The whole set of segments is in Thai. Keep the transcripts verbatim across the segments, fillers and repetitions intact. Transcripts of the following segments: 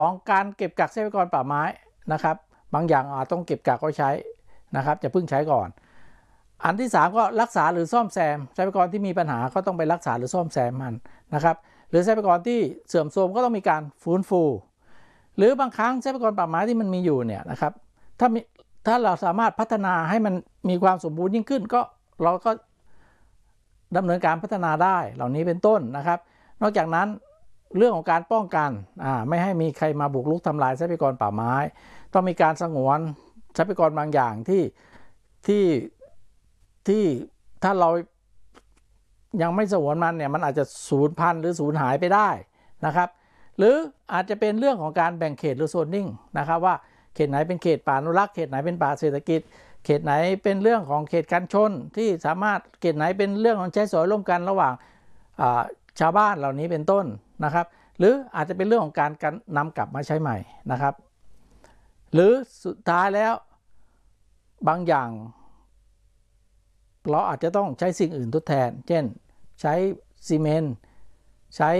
ของการเก็บกักทรัพยากรป่าไม้นะครับบางอย่างอาจต้องเก็บกักไว้ใช้นะครับจะพึ่งใช้ก่อนอันที่สามก็รักษาหรือซ่อมแซมทรัพยากรที่มีปัญหาก็ต้องไปรักษาหรือซ่อมแซมมันนะครับหรือทรัพยากรที่เสื่อมโทรมก็ต้องมีการฟื้นฟูหรือบางครั้งทรัพยากรป่าไม้ที่มันมีอยู่เนี่ยนะครับถ้ามีถ้าเราสามารถพัฒนาให้มันมีความสมบูรณ์ยิ่งขึ้นก็เราก็ดำเนินการพัฒนาได้เหล่านี้เป็นต้นนะครับนอกจากนั้นเรื่องของการป้องกันอ่าไม่ให้มีใครมาบุกรุกทำลายทรัพยากรป่าไม้ต้องมีการสงวนทรัพยากรบางอย่างที่ที่ที่ถ้าเรายังไม่สงวนมันเนี่ยมันอาจจะสูญพันธุ์หรือสูญหายไปได้นะครับหรืออาจจะเป็นเรื่องของการแบ่งเขตหรือโซนนิ่งนะครับว่าเขตไหนเป็นเขตป่าอนุรักษ์เขตไหนเป็นป่าเศรษฐกิจเขตไหนเป็นเรื่องของเขตกันชนที่สามารถเขตไหนเป็นเรื่องของใช้สอยร่วมกันระหว่างชาวบ้านเหล่านี้เป็นต้นนะครับหรืออาจจะเป็นเรื่องของการนำกลับมาใช้ใหม่นะครับหรือสุดท้ายแล้วบางอย่างเราอาจจะต้องใช้สิ่งอื่นทดแทนเช่นใช้ซีเมนต์ใช้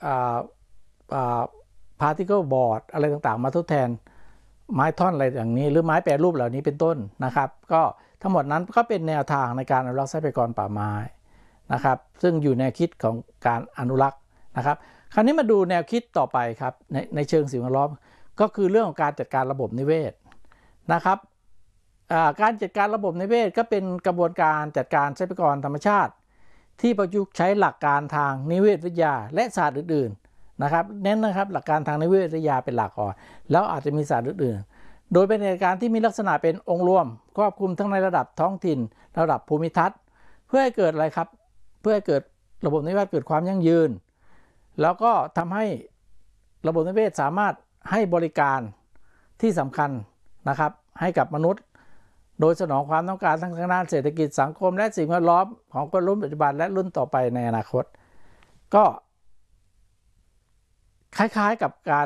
พาร์ติเคิลบอร์ดอะไรต่างๆมาทดแทนไม้ท่อนอะไรอย่างนี้หรือไม้แปรรูปเหล่านี้เป็นต้นนะครับก็ทั้งหมดนั้นก็เป็นแนวทางในการอนุรักษ์ทรัพยากรป่าไม้นะครับซึ่งอยู่ในคิดของการอนุรักษ์นะครับคราวนี้มาดูแนวคิดต่อไปครับในในเชิงสิ่งแวดล้อมก็คือเรื่องของการจัดการระบบนิเวศนะครับการจัดการระบบนิเวศก็เป็นกระบวนการจัดการทรัพยากรธรรมชาติที่ประยุกต์ใช้หลักการทางนิเวศวิทยาและศาสตร์อื่นๆนะครับเน้นนะครับหลักการทางนิเวศวิทยาเป็นหลักก่อนแล้วอาจจะมีศาสตร์อื่นๆโดยเป็นเหตุการณ์ที่มีลักษณะเป็นองค์รวมครอบคลุมทั้งในระดับท้องถิ่นระดับภูมิทัศน์เพื่อให้เกิดอะไรครับเพื่อให้เกิดระบบนิเวศเกิดความยั่งยืนแล้วก็ทำให้ระบบนิเวศสามารถให้บริการที่สำคัญนะครับให้กับมนุษย์โดยสนองความต้องการทั้งทางด้านเศรษฐกิจสังคมและสิ่งแวดล้อมของคนรุ่นปัจจุบันและรุ่นต่อไปในอนาคตก็คล้ายๆกับการ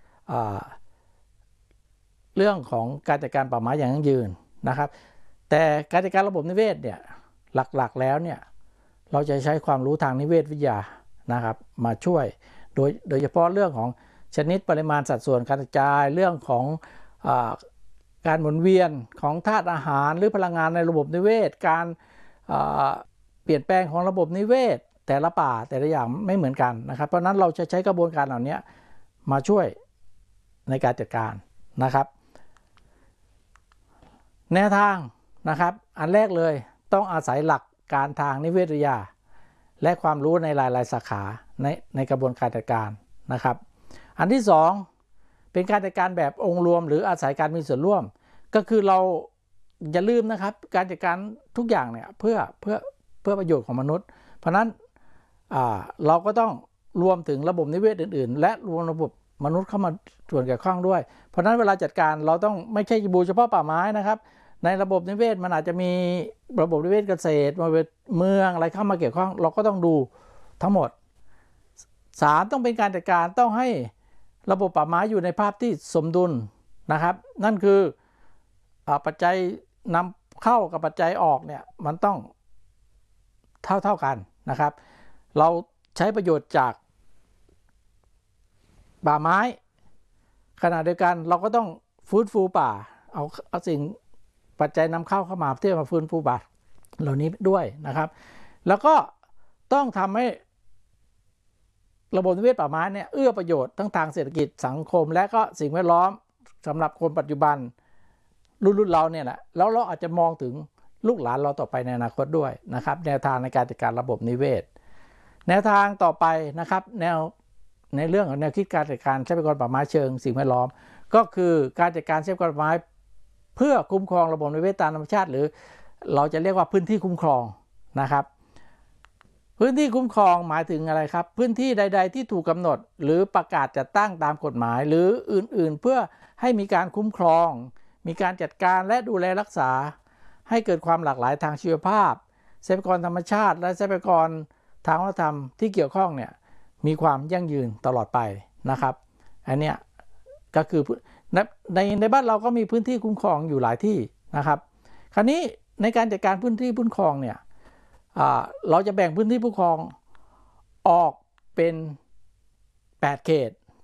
เรื่องของการจัดการป่าไม้อย่างยั่งยืนนะครับแต่การจัดการระบบนิเวศเนี่ยหลักๆแล้วเนี่ยเราจะใช้ความรู้ทางนิเวศวิทยานะครับมาช่วยโดยโดยเฉพาะเรื่องของชนิดปริมาณสัดส่วนการกระจายเรื่องของอ่าการหมุนเวียนของธาตุอาหารหรือพลังงานในระบบนิเวศการเปลี่ยนแปลงของระบบนิเวศแต่ละป่าแต่ละอย่างไม่เหมือนกันนะครับเพราะนั้นเราจะใช้กระบวนการเหล่านี้มาช่วยในการจัดการนะครับแนวทางนะครับอันแรกเลยต้องอาศัยหลักการทางนิเวศวิทยาและความรู้ในหลายๆสาขาในในกระบวนการจัดการนะครับอันที่สองเป็นการจัดการแบบองค์รวมหรืออาศัยการมีส่วนร่วมก็คือเราอย่าลืมนะครับการจัดการทุกอย่างเนี่ยเพื่อเพื่อเพื่อประโยชน์ของมนุษย์เพราะนั้นเราก็ต้องรวมถึงระบบนิเวศอื่นๆและรวมระบบมนุษย์เข้ามาส่วนเกี่ยวข้องด้วยเพราะนั้นเวลาจัดการเราต้องไม่ใช่ดูเฉพาะป่าไม้นะครับในระบบนิเวศมันอาจจะมีระบบนิเวศเกษตรมาเป็นเมืองอะไรเข้ามาเกี่ยวข้องเราก็ต้องดูทั้งหมดสามต้องเป็นการจัดการต้องให้ระบบป่าไม้อยู่ในภาพที่สมดุลนะครับนั่นคือปัจจัยนำเข้ากับปัจจัยออกเนี่ยมันต้องเท่าเท่ากันนะครับเราใช้ประโยชน์จากป่าไม้ขณะเดียวกันเราก็ต้องฟื้นฟูป่าเอาเอาสิ่งปัจจัยนำเข้าเข้ามาเพื่อมาฟื้นฟูป่าเหล่านี้ด้วยนะครับแล้วก็ต้องทำให้ระบบนิเวศป่าไม้เนี่ยเอื้อประโยชน์ทั้งทางเศรษฐกิจสังคมและก็สิ่งแวดล้อมสำหรับคนปัจจุบันรุ่นรุ่นเราเนี่ยแหละแล้วเราอาจจะมองถึงลูกหลานเราต่อไปในอนาคตด้วยนะครับแนวทางในการจัดการระบบนิเวศแนวทางต่อไปนะครับแนวในเรื่องของแนวคิดการจัดการทรัพยากรป่าไม้เชิงสิ่งแวดล้อมก็คือการจัดการทรัพยากรป่าไม้เพื่อคุ้มครองระบบนิเวศตามธรรมชาติหรือเราจะเรียกว่าพื้นที่คุ้มครองนะครับพื้นที่คุ้มครองหมายถึงอะไรครับพื้นที่ใดๆที่ถูกกำหนดหรือประกาศจัดตั้งตามกฎหมายหรืออื่นๆเพื่อให้มีการคุ้มครองมีการจัดการและดูแลรักษาให้เกิดความหลากหลายทางชีวภาพทรัพยากรธรรมชาติและทรัพยากรทางวัฒนธรรมที่เกี่ยวข้องเนี่ยมีความยั่งยืนตลอดไปนะครับอันเนี้ยก็คือในในในบ้านเราก็มีพื้นที่คุ้มครองอยู่หลายที่นะครับคราวนี้ในการจัดการพื้นที่คุ้มครองเนี่ยเราจะแบ่งพื้นที่คุ้มครองออกเป็นแปดเขต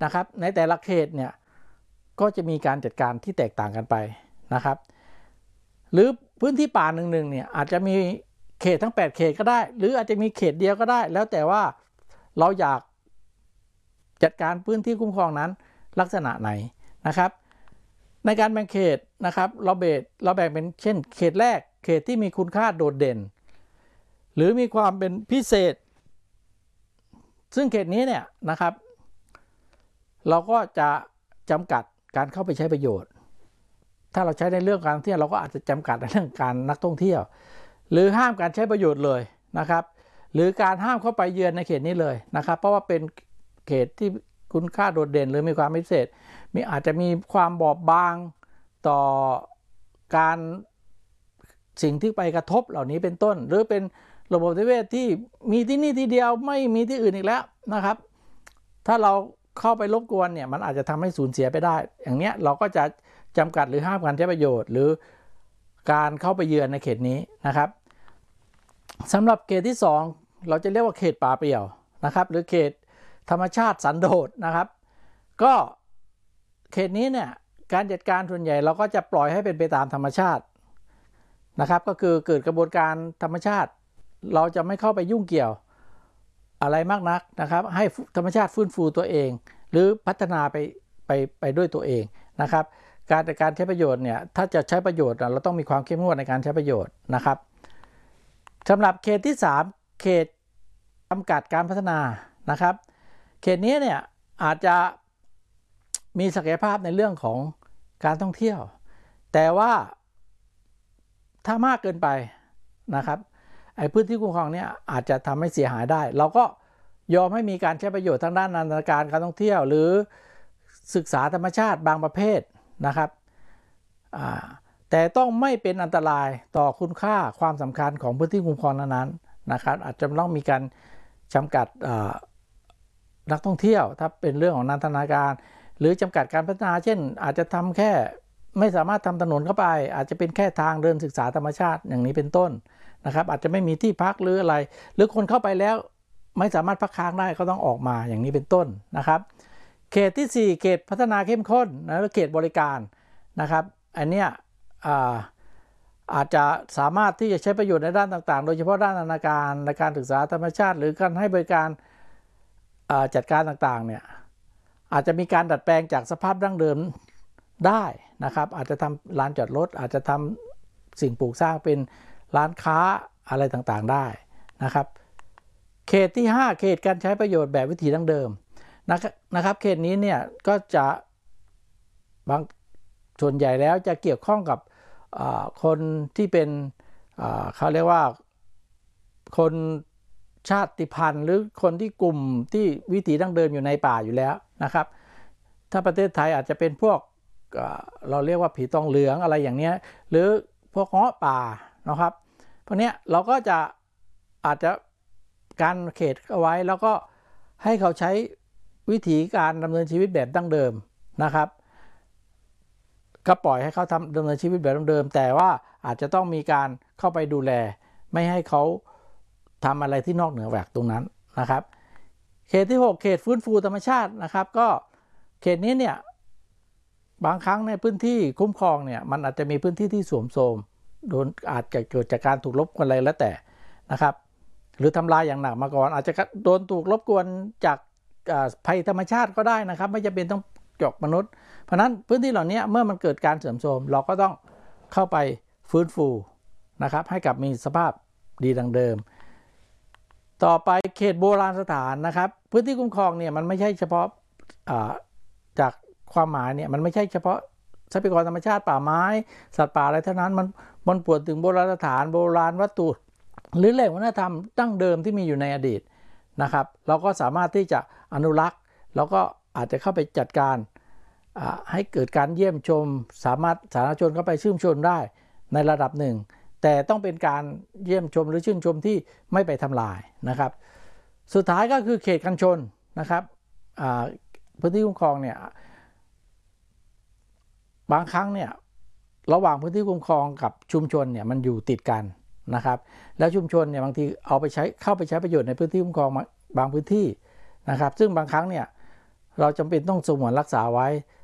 นะครับในแต่ละเขตเนี่ยก็จะมีการจัดการที่แตกต่างกันไปนะครับหรือพื้นที่ป่าหนึ่งๆเนี่ยอาจจะมีเขตทั้งแปดเขตก็ได้หรืออาจจะมีเขตเดียวก็ได้แล้วแต่ว่าเราอยากจัดการพื้นที่คุ้มครองนั้นลักษณะไหนนะครับในการแบ่งเขตนะครับเราแบ่งเราแบ่งเป็นเช่นเขตแรกเขตที่มีคุณค่าโดดเด่นหรือมีความเป็นพิเศษซึ่งเขตนี้เนี่ยนะครับเราก็จะจำกัดการเข้าไปใช้ประโยชน์ถ้าเราใช้ในเรื่องการท่องเที่ยวเราก็อาจจะจำกัดในเรื่องการนักท่องเที่ยวหรือห้ามการใช้ประโยชน์เลยนะครับหรือการห้ามเข้าไปเยือนในเขตนี้เลยนะครับเพราะว่าเป็นเขตที่คุณค่าโดดเด่นหรือมีความพิเศษมีอาจจะมีความบอบบางต่อการสิ่งที่ไปกระทบเหล่านี้เป็นต้นหรือเป็นระบบนิเวศที่มีที่นี่ทีเดียวไม่มีที่อื่นอีกแล้วนะครับถ้าเราเข้าไปรบกวนเนี่ยมันอาจจะทำให้สูญเสียไปได้อย่างเนี้ยเราก็จะจำกัดหรือห้ามการใช้ประโยชน์หรือการเข้าไปเยือนในเขตนี้นะครับสำหรับเขตที่สองเราจะเรียกว่าเขตป่าเปลี่ยวนะครับหรือเขตธรรมชาติสันโดษนะครับก็เขตนี้เนี่ยการจัดการส่วนใหญ่เราก็จะปล่อยให้เป็นไปตามธรรมชาตินะครับก็คือเกิดกระบวนการธรรมชาติเราจะไม่เข้าไปยุ่งเกี่ยวอะไรมากนักนะครับให้ธรรมชาติฟื้นฟูตัวเองหรือพัฒนาไปไปไปด้วยตัวเองนะครับการจัดการใช้ประโยชน์เนี่ยถ้าจะใช้ประโยชน์เราต้องมีความเข้มงวดในการใช้ประโยชน์นะครับสำหรับเขตที่สามเขตจำกัดการพัฒนานะครับเขตนี้เนี่ยอาจจะมีศักยภาพในเรื่องของการท่องเที่ยวแต่ว่าถ้ามากเกินไปนะครับไอ้พื้นที่คุ้มครองเนี่ยอาจจะทำให้เสียหายได้เราก็ยอมให้มีการใช้ประโยชน์ทางด้านนันทนาการการท่องเที่ยวหรือศึกษาธรรมชาติบางประเภทนะครับแต่ต้องไม่เป็นอันตรายต่อคุณค่าความสำคัญของพื้นที่คุ้มครองนั้นๆนะครับอาจจะต้องมีการจำกัดนักท่องเที่ยวถ้าเป็นเรื่องของนันทนาการหรือจำกัดการพัฒนาเช่นอาจจะทำแค่ไม่สามารถทำถนนเข้าไปอาจจะเป็นแค่ทางเดินศึกษาธรรมชาติอย่างนี้เป็นต้นนะครับอาจจะไม่มีที่พักหรืออะไรหรือคนเข้าไปแล้วไม่สามารถพักค้างได้ก็ต้องออกมาอย่างนี้เป็นต้นนะครับเขตที่สี่เขตพัฒนาเข้มข้นนะหรือเขตบริการนะครับอันเนี้ยอาอาจจะสามารถที่จะใช้ประโยชน์ในด้านต่างๆโดยเฉพาะด้านนานาการในการศึกษาธรรมชาติหรือการให้บริการจัดการต่างๆเนี่ยอาจจะมีการดัดแปลงจากสภาพดั้งเดิมได้นะครับอาจจะทำลานจอดรถอาจจะทำสิ่งปลูกสร้างเป็นร้านค้าอะไรต่างๆได้นะครับเขตที่ห้าเขตการใช้ประโยชน์แบบวิถีดั้งเดิมนะครับเขตนี้เนี่ยก็จะบางส่วนใหญ่แล้วจะเกี่ยวข้องกับคนที่เป็นเขาเรียกว่าคนชาติพันธุ์หรือคนที่กลุ่มที่วิถีดั้งเดิมอยู่ในป่าอยู่แล้วนะครับถ้าประเทศไทยอาจจะเป็นพวกเราเรียกว่าผีตองเหลืองอะไรอย่างเนี้ยหรือพวกเงาะป่านะครับพวกเนี้ยเราก็จะอาจจะการเขตเอาไว้แล้วก็ให้เขาใช้วิถีการดำเนินชีวิตแบบดั้งเดิมนะครับก็ปล่อยให้เขาทำดำเนินชีวิตแบบดั้งเดิมแต่ว่าอาจจะต้องมีการเข้าไปดูแลไม่ให้เขาทำอะไรที่นอกเหนือจากตรงนั้นนะครับเขตที่หกเขตฟื้นฟูธรรมชาตินะครับก็เขตนี้เนี่ยบางครั้งในพื้นที่คุ้มครองเนี่ยมันอาจจะมีพื้นที่ที่สวมโทรมโดนอาจจะเกิดจากการถูกรบกวนอะไรแล้วแต่นะครับหรือทำลายอย่างหนักมาก่อนอาจจะโดนถูกรบกวนจากภัยธรรมชาติก็ได้นะครับไม่จำเป็นต้องจบมนุษย์เพราะนั้นพื้นที่เหล่านี้เมื่อมันเกิดการเสื่อมโทรมเราก็ต้องเข้าไปฟื้นฟูนะครับให้กลับมีสภาพดีดังเดิมต่อไปเขตโบราณสถานนะครับพื้นที่คุ้มครองเนี่ยมันไม่ใช่เฉพาะจากความหมายเนี่ยมันไม่ใช่เฉพาะทรัพยากรธรรมชาติป่าไม้สัตว์ป่าอะไรเท่านั้นมันมันปวดถึงโบราณสถานโบราณวัตถุหรือแหล่งวัฒนธรรมดั้งเดิมที่มีอยู่ในอดีตนะครับเราก็สามารถที่จะอนุรักษ์แล้วก็อาจจะเข้าไปจัดการให้เกิดการเยี่ยมชมสามารถสาธารณชนเข้าไปชื่นชมได้ในระดับหนึ่งแต่ต้องเป็นการเยี่ยมชมหรือชื่นชมที่ไม่ไปทำลายนะครับสุดท้ายก็คือเขตกันชนนะครับพื้นที่คุ้มครองเนี่ยบางครั้งเนี่ยระหว่างพื้นที่คุ้มครองกับชุมชนเนี่ยมันอยู่ติดกันนะครับแล้วชุมชนเนี่ยบางทีเอาไปใช้เข้าไปใช้ประโยชน์ในพื้นที่คุ้มครองบางพื้นที่นะครับซึ่งบางครั้งเนี่ยเราจำเป็นต้องสงวนรักษาไว้